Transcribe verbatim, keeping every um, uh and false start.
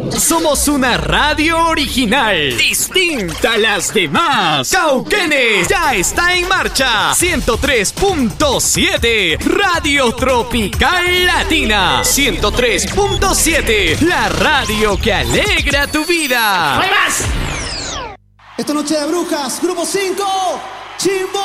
Somos una radio original, distinta a las demás. Cauquenes ya está en marcha. ciento tres punto siete, Radio Tropical Latina. ciento tres punto siete, la radio que alegra tu vida. ¡No hay más! Esta noche de brujas, grupo cinco, Chimbo.